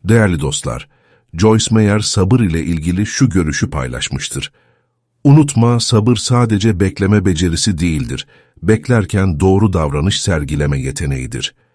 Değerli dostlar, Joyce Meyer sabır ile ilgili şu görüşü paylaşmıştır. Unutma, sabır sadece bekleme becerisi değildir. Beklerken doğru davranış sergileme yeteneğidir.